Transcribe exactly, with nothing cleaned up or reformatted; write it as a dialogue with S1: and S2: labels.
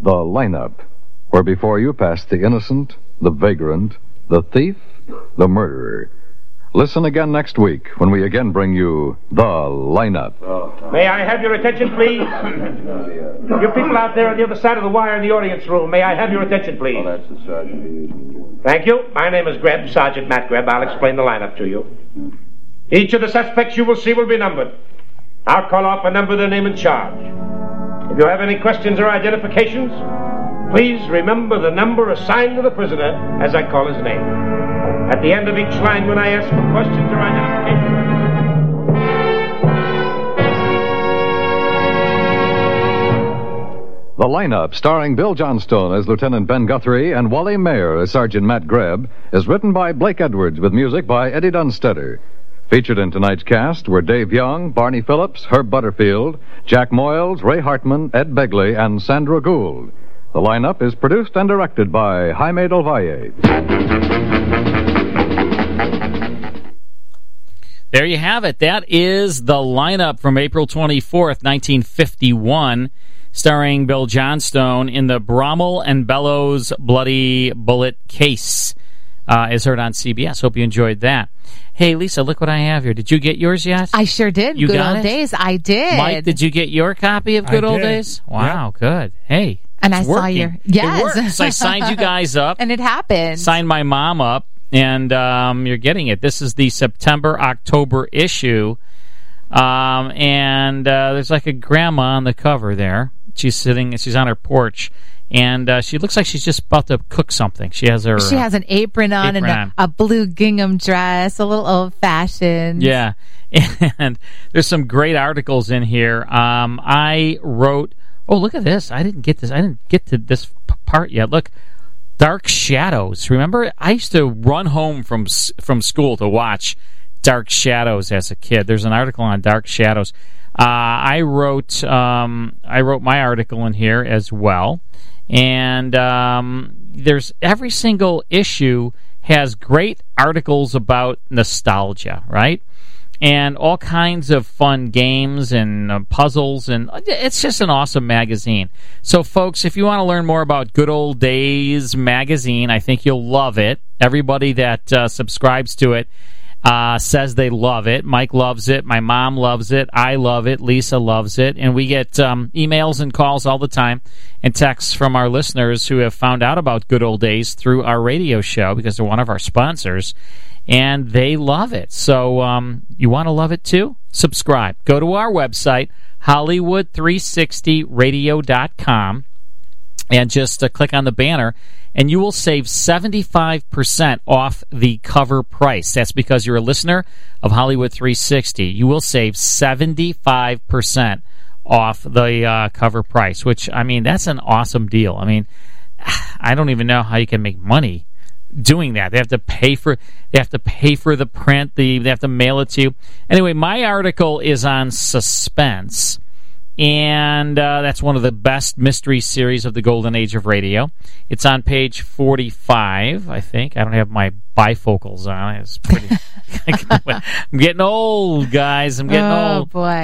S1: The Lineup, where before you pass the innocent, the vagrant, the thief, the murderer. Listen again next week when we again bring you The Lineup.
S2: May I have your attention, please? You people out there on the other side of the wire in the audience room, may I have your attention, please?
S3: Oh, that's the sergeant.
S2: Thank you. My name is Greb, Sergeant Matt Greb. I'll explain the lineup to you. Each of the suspects you will see will be numbered. I'll call off a number, their name, and charge. If you have any questions or identifications, please remember the number assigned to the prisoner as I call his name. At the end of each line, when I ask for questions or identifications...
S1: The Lineup, starring Bill Johnstone as Lieutenant Ben Guthrie and Wally Mayer as Sergeant Matt Greb, is written by Blake Edwards with music by Eddie Dunstetter. Featured in tonight's cast were Dave Young, Barney Phillips, Herb Butterfield, Jack Moyles, Ray Hartman, Ed Begley, and Sandra Gould. The Lineup is produced and directed by Jaime Del Valle.
S4: There you have it. That is The Lineup from April twenty-fourth, nineteen fifty-one, starring Bill Johnstone in the Brommel and Bellows Bloody Bullet Case, uh, as heard on C B S. Hope you enjoyed that. Hey, Lisa, look what I have here. Did you get yours yet?
S5: I sure did.
S4: You
S5: Good
S4: got
S5: Old
S4: it?
S5: Days. I did.
S4: Mike, did you get your copy of Good
S6: I
S4: Old
S6: did.
S4: Days? Wow, yep. Good. Hey,
S5: And I
S4: it's
S5: saw
S4: working.
S5: your... Yes.
S4: It works. I signed you guys up.
S5: And it happened.
S4: Signed my mom up, and um, you're getting it. This is the September-October issue, um, and uh, there's like a grandma on the cover there. She's sitting, she's on her porch, and uh, she looks like she's just about to cook something. She has her...
S5: She has an apron on
S4: apron
S5: and a,
S4: on.
S5: a blue gingham dress, a little old-fashioned.
S4: Yeah, and there's some great articles in here. Um, I wrote... Oh, look at this. I didn't get this. I didn't get to this p- part yet. Look, Dark Shadows. Remember, I used to run home from from school to watch Dark Shadows as a kid. There's an article on Dark Shadows. Uh, I wrote um, I wrote my article in here as well, and um, there's every single issue has great articles about nostalgia, right? And all kinds of fun games and uh, puzzles, and it's just an awesome magazine. So, folks, if you want to learn more about Good Old Days magazine, I think you'll love it. Everybody that uh, subscribes to it uh, says they love it. Mike loves it. My mom loves it. I love it. Lisa loves it. And we get um, emails and calls all the time and texts from our listeners who have found out about Good Old Days through our radio show because they're one of our sponsors. And they love it. So um, you want to love it too? Subscribe. Go to our website, Hollywood three sixty radio dot com, and just uh, click on the banner, and you will save seventy-five percent off the cover price. That's because you're a listener of Hollywood three sixty. You will save seventy-five percent off the uh, cover price, which, I mean, that's an awesome deal. I mean, I don't even know how you can make money doing that. They have to pay for they have to pay for the print, the they have to mail it to you. Anyway, my article is on suspense, and uh, that's one of the best mystery series of the golden age of radio. It's on page forty-five, I think. I don't have my bifocals on. It's pretty I'm getting old, guys. I'm getting
S5: oh,
S4: old.
S5: Boy.